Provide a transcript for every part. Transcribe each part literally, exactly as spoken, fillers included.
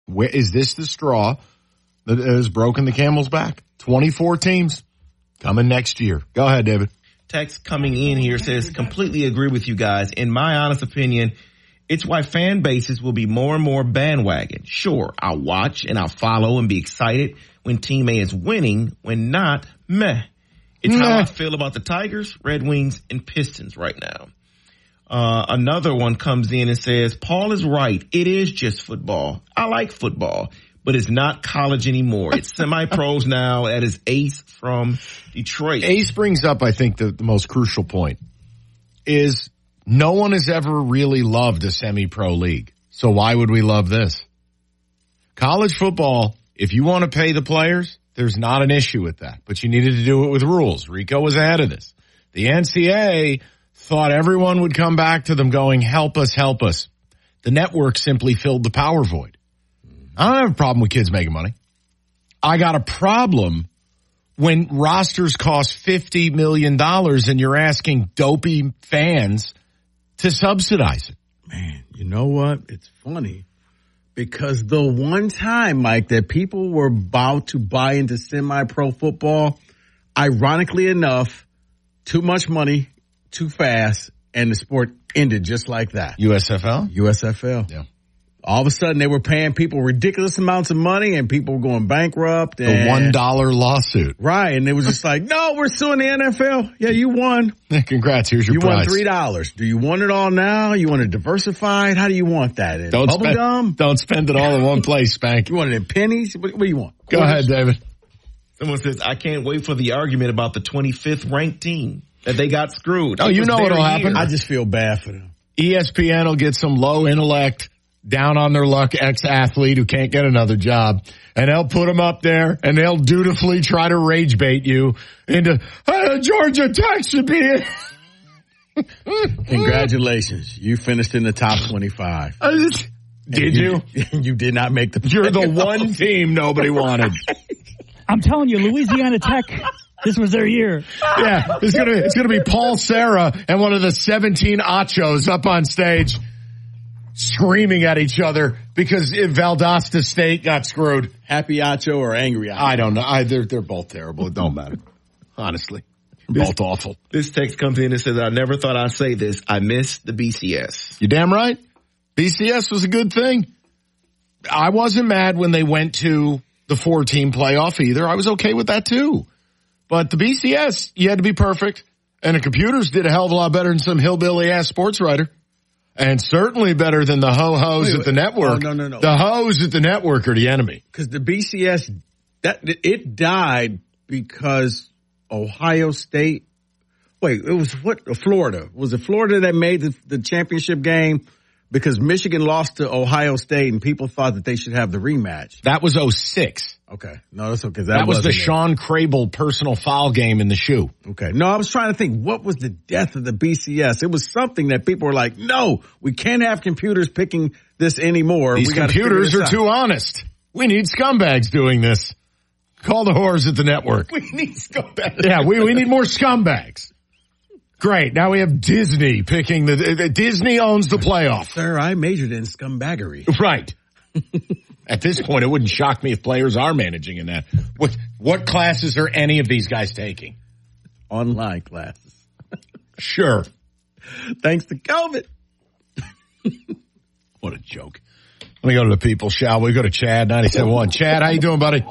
Where, is this the straw that has broken the camel's back? twenty-four teams coming next year. Go ahead, David. Text coming in here says, completely agree with you guys. In my honest opinion, it's why fan bases will be more and more bandwagon. Sure, I'll watch and I'll follow and be excited when Team A is winning. When not, meh. It's Meh. how I feel about the Tigers, Red Wings, and Pistons right now. Uh, another one comes in and says, Paul is right. It is just football. I like football, but it's not college anymore. It's semi-pros now. That is Ace from Detroit. Ace brings up, I think, the, the most crucial point is no one has ever really loved a semi-pro league. So why would we love this? College football, if you want to pay the players, there's not an issue with that. But you needed to do it with rules. Rico was ahead of this. The N C double A thought everyone would come back to them going, help us, help us. The network simply filled the power void. I don't have a problem with kids making money. I got a problem when rosters cost fifty million dollars and you're asking dopey fans to subsidize it. Man, you know what? It's funny because the one time, Mike, that people were about to buy into semi-pro football, ironically enough, too much money, too fast, and the sport ended just like that. U S F L? U S F L. Yeah. All of a sudden, they were paying people ridiculous amounts of money, and people were going bankrupt. The and, one dollar lawsuit. Right, and it was just like, no, we're suing the N F L. Yeah, you won. Congrats, here's your you prize. won three dollars. Do you want it all now? You want it diversified? How do you want that? In Don't bubble spend, gum? Don't spend it all in one place, Spank. You want it in pennies? What, what do you want? Go Quarters? ahead, David. Someone says, I can't wait for the argument about the twenty-fifth ranked team, that they got screwed. Oh, It you was know their what'll year. happen. I just feel bad for them. E S P N will get some low intellect, down on their luck ex-athlete who can't get another job, and they'll put them up there, and they'll dutifully try to rage bait you into, hey, Georgia Tech should be in. Congratulations. You finished in the top twenty-five. Did you? You, you did not make the You're the playoffs. one team nobody wanted. I'm telling you, Louisiana Tech, this was their year. Yeah, it's gonna it's gonna be Paul Serra and one of the seventeen Achos up on stage screaming at each other because Valdosta State got screwed. Happy Acho or angry Acho? I don't know. I, they're they're both terrible. It don't matter. Honestly, they're both awful. This text comes in and says, I never thought I'd say this. I miss the B C S. You damn right. B C S was a good thing. I wasn't mad when they went to the four-team playoff either. I was okay with that too. But the B C S, you had to be perfect. And the computers did a hell of a lot better than some hillbilly-ass sports writer. And certainly better than the ho-hos Wait, at the wait. network. Oh, no, no, no. The hoes at the network are the enemy. Because the B C S, that it died because Ohio State. Wait, it was what? Florida. Was it Florida that made the, the championship game? Because Michigan lost to Ohio State and people thought that they should have the rematch. That was oh six. Okay. No, that's okay. That, That was the wasn't it. Sean Crable personal foul game in the shoe. Okay. No, I was trying to think, what was the death of the B C S? It was something that people were like, no, we can't have computers picking this anymore. These we gotta computers figure are this out. too honest. We need scumbags doing this. Call the whores at the network. We need scumbags. Yeah, we, we need more scumbags. Great. Now we have Disney picking the, the Disney owns the playoff. Sir, I majored in scumbaggery. Right. At this point, it wouldn't shock me if players are managing in that. What, what classes are any of these guys taking? Online classes. Sure. Thanks to COVID. What a joke. Let me go to the people, shall we? Go to Chad, ninety-seven point one. Chad, how you doing, buddy?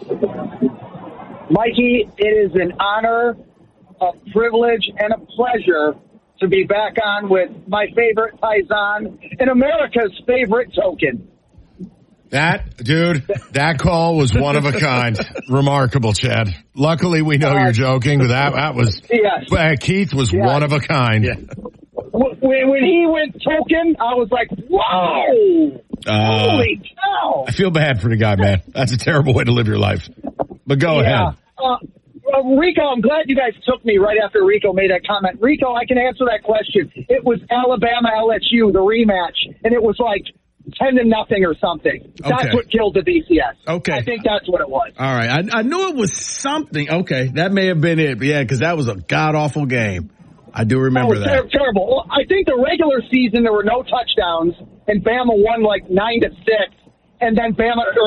Mikey, it is an honor, a privilege, and a pleasure to be back on with my favorite Paisan and America's favorite token. That, dude, that call was one of a kind. Remarkable, Chad. Luckily, we know you're joking, but that, that was, Yes. uh, Keith was Yes. one of a kind. Yeah. When, when he went token, I was like, whoa! Uh, Holy cow! I feel bad for the guy, man. That's a terrible way to live your life. But go Yeah. ahead. Uh, uh, Rico, I'm glad you guys took me right after Rico made that comment. Rico, I can answer that question. It was Alabama L S U, the rematch, and it was like ten to nothing or something. That's Okay. what killed the B C S. Okay. I think that's what it was. All right. I, I knew it was something. Okay. That may have been it. But yeah, because that was a god-awful game. I do remember Oh, that. ter- terrible. Well, I think the regular season there were no touchdowns, and Bama won like nine to six, and then Bama